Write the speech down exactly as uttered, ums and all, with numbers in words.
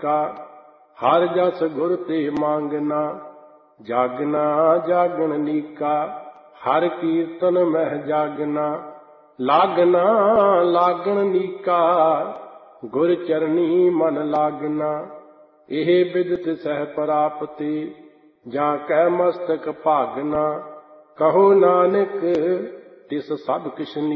ਲੀਕਾ। ਹਰ ਜਸ ਗੁਰ ਤੇ ਮੰਗਣਾ ਜਾਗਣਾ ਜਾਗਣ ਲੀਕਾ। ਹਰ ਕੀਰਤਨ ਮਹਿ ਜਾਗਣਾ ਲਾਗਣਾ ਲਾਗਣ ਲੀਕਾ। ਗੁਰ ਚਰਨੀ ਮਨ ਲਾਗਣਾ ਇਹ ਬਿਦਤ ਸਹਿ ਪ੍ਰਾਪਤੀ। ਜਾਂ ਕੈ ਮਸਤਕ ਭਾਗਣਾ ਕਹੋ ਨਾਨਕ ਤਿਸ ਸਭ ਕਿਛ